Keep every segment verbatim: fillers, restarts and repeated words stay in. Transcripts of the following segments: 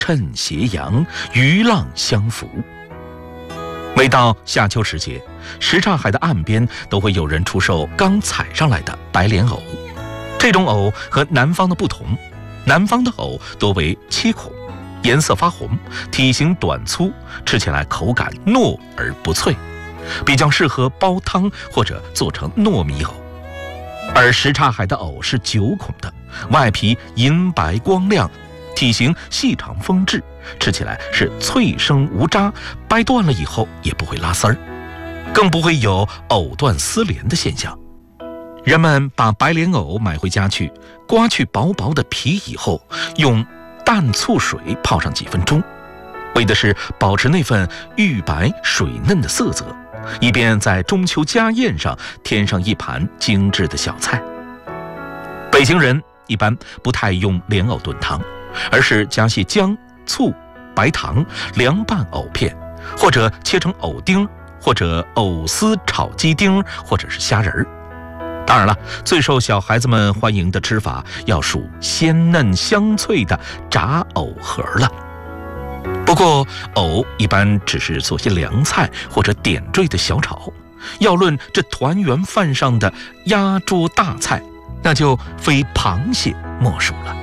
趁斜阳，鱼浪相扶。每到夏秋时节，什刹海的岸边都会有人出售刚采上来的白莲藕。这种藕和南方的不同，南方的藕多为切孔，颜色发红，体型短粗，吃起来口感糯而不脆，比较适合煲汤或者做成糯米藕。而什刹海的藕是九孔的，外皮银白光亮，体型细长丰致，吃起来是脆生无渣，掰断了以后也不会拉丝儿，更不会有藕断丝连的现象。人们把白莲藕买回家去，刮去薄薄的皮以后，用淡醋水泡上几分钟，为的是保持那份玉白水嫩的色泽，以便在中秋家宴上添上一盘精致的小菜。北京人一般不太用莲藕炖汤，而是加些姜、醋、白糖凉拌藕片，或者切成藕丁，或者藕丝炒鸡丁，或者是虾仁儿。当然了，最受小孩子们欢迎的吃法要数鲜嫩香脆的炸藕盒了。不过藕一般只是做些凉菜或者点缀的小炒，要论这团圆饭上的压桌大菜，那就非螃蟹莫属了。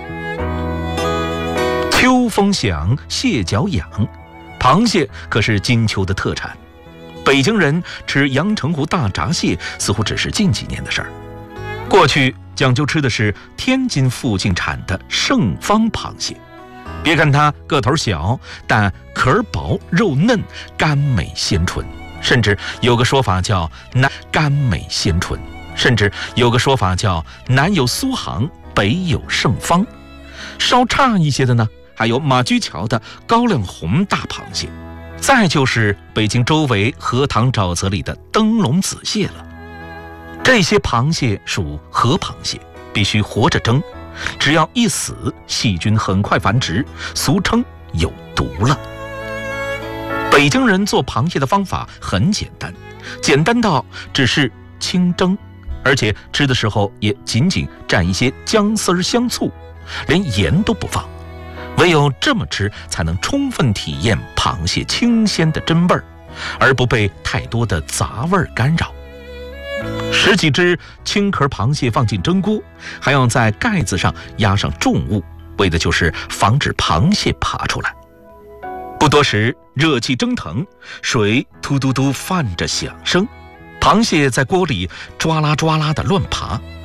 秋风响，蟹脚痒，螃蟹可是金秋的特产。北京人吃阳澄湖大闸蟹似乎只是近几年的事儿，过去讲究吃的是天津附近产的盛芳螃蟹。别看它个头小，但壳薄肉嫩，甘美鲜醇，甚至有个说法叫南甘美鲜醇，甚至有个说法叫南有苏杭，北有盛芳。稍差一些的呢，还有马驹桥的高粱红大螃蟹，再就是北京周围荷塘沼泽里的灯笼子蟹了。这些螃蟹属河螃蟹，必须活着蒸，只要一死，细菌很快繁殖，俗称有毒了。北京人做螃蟹的方法很简单，简单到只是清蒸，而且吃的时候也仅仅蘸一些姜丝香醋，连盐都不放。唯有这么吃，才能充分体验螃蟹清鲜的真味儿，而不被太多的杂味干扰。十几只青壳螃蟹放进蒸锅，还要在盖子上压上重物，为的就是防止螃蟹爬出来。不多时，热气蒸腾，水突突突泛着响声，螃蟹在锅里抓啦抓啦地乱爬，